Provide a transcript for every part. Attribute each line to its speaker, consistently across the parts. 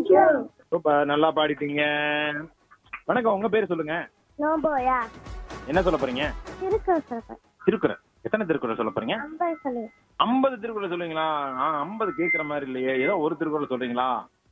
Speaker 1: Super, நல்லா பாடிட்டீங்க. வணக்கம், உங்க பேர் சொல்லுங்க.
Speaker 2: நோம்போயா
Speaker 1: என்ன சொல்ல போறீங்க?
Speaker 2: திருக்குறள் சொல்றேன்.
Speaker 1: திருக்குறள். எத்தனை திருக்குறள் சொல்ல போறீங்க?
Speaker 2: 50 சொல்லுங்க.
Speaker 1: 50 திருக்குறள் சொல்லுவீங்களா? 50 கேக்குற மாதிரி இல்லையே, ஏதோ ஒரு திருக்குறள் சொல்றீங்களா?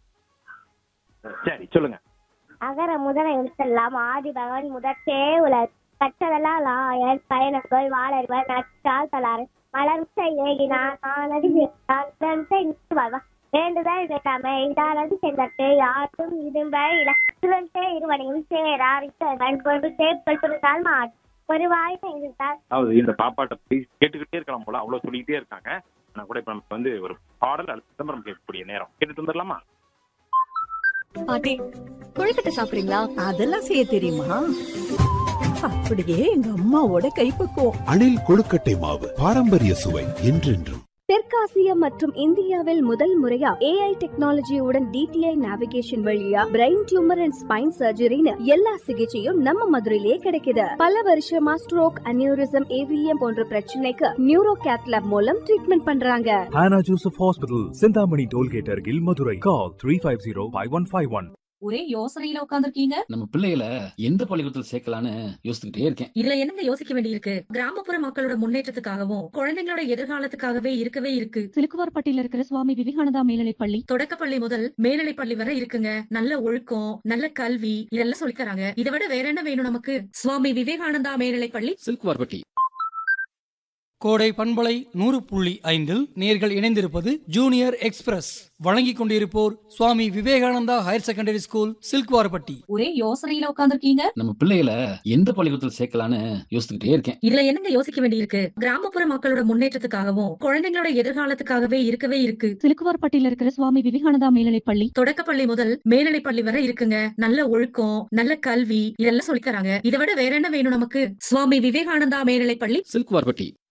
Speaker 1: சரி, சொல்லுங்க.
Speaker 2: அகர முதல எழுத்தெல்லாம் ஆதி பகவன் முதற்றே உலர் கற்றதெல்லாம் லாயர் பயணங்கள் வாழறிவர் நற்றால் தலாறு மலர்ச்சை ஏகினார் ஆனது வாழ்வா வேண்டுதல் வேண்டாமை இதானது சென்றட்டு யாருக்கும் இதும்ப இல சுழற்றே இருவனையும் சேரார் இத்தவன் கொண்டு சேப்பல் சுருத்தால் மாட் ஒரு வாய்ப்பை இருந்தால்.
Speaker 1: அதாவது இந்த பாப்பாட்ட கேட்டுக்கிட்டே இருக்கலாம் போல, அவ்வளவு சொல்லிக்கிட்டே இருக்காங்க. ஆனா கூட இப்ப நமக்கு வந்து ஒரு பாடல் அல்லது விளம்பரம் கேட்கக்கூடிய நேரம். கேட்டுட்டு வந்துடலாமா?
Speaker 3: பாட்டி, கொழுக்கட்டை சாப்பிடுறீங்களா?
Speaker 4: அதெல்லாம் செய்ய தெரியுமா? அப்படியே எங்க அம்மாவோட கைப்பக்குவம்.
Speaker 5: அணில் கொழுக்கட்டை மாவு, பாரம்பரிய சுவை என்றென்றும்.
Speaker 3: தெற்காசியா மற்றும் இந்தியாவில் முதல் முறையா AI டெக்னாலஜியுடன் DTI நேவிகேஷன் வழியா பிரெயின் டியூமர் அண்ட் ஸ்பைன் சர்ஜரின்னு எல்லா சிகிச்சையும் நம்ம மதுரையிலேயே கிடைக்குது. பல வருஷமா ஸ்ட்ரோக், அனியூரிசம், AVM போன்ற பிரச்சனைக்கு நியூரோ கேத்லாப் மூலம் ட்ரீட்மெண்ட் பண்றாங்க.
Speaker 6: Hannah Joseph Hospital, Sindhamani Tollgate அருகில் மதுரை. Call 350-5151.
Speaker 7: ஒரே யோசனையில உட்கார்ந்துருக்கீங்க.
Speaker 8: நம்ம பிள்ளைகளை எந்த பள்ளிக்கூடத்தில் சேர்க்கலான்னு யோசிச்சுக்கிட்டே இருக்கேன்.
Speaker 7: இதுல என்னங்க யோசிக்க வேண்டியிருக்கு? கிராமப்புற மக்களோட முன்னேற்றத்துக்காகவும் குழந்தைங்களோட எதிர்காலத்துக்காகவே இருக்கு.
Speaker 9: சிலுக்குவார்பட்டியில இருக்கிற சுவாமி விவேகானந்தா மேல்நிலைப் பள்ளி,
Speaker 7: தொடக்கப்பள்ளி முதல் மேல்நிலைப் பள்ளி வரை இருக்குங்க. நல்ல ஒழுக்கம், நல்ல கல்வி இதெல்லாம் சொல்லித் தராங்க. இதை விட வேற என்ன வேணும் நமக்கு? சுவாமி விவேகானந்தா மேல்நிலைப் பள்ளி,
Speaker 8: சிலுக்குவார்பட்டி.
Speaker 10: கோடை பண்பலை 100.5 நேர்கள் இணைந்திருப்பது ஜூனியர் எக்ஸ்பிரஸ். வழங்கிக் கொண்டிருப்போர் Swami Vivekananda higher secondary school, சில்க்வார்பட்டி.
Speaker 7: ஒரே யோசனையில உட்கார்ந்துருக்கீங்க.
Speaker 8: நம்ம பிள்ளைகளை எந்த பள்ளிக்கூடத்தில் சேர்க்கலான்னு யோசிச்சுக்கிட்டே இருக்கேன்.
Speaker 7: இதுல என்னங்க யோசிக்க வேண்டியிருக்கு? கிராமப்புற மக்களோட முன்னேற்றத்துக்காகவும் குழந்தைங்களோட எதிர்காலத்துக்காகவே இருக்கு.
Speaker 9: சிலுக்குவார்பட்டியில இருக்கிற சுவாமி விவேகானந்தா மேல்நிலைப் பள்ளி,
Speaker 7: தொடக்கப்பள்ளி முதல் மேல்நிலைப் பள்ளி வரை இருக்குங்க. நல்ல ஒழுக்கம், நல்ல கல்வி இதெல்லாம் சொல்லித் தராங்க. இதை விட வேற என்ன வேணும் நமக்கு? சுவாமி விவேகானந்தா மேல்நிலைப் பள்ளி,
Speaker 8: சிலுக்குவார்பட்டி.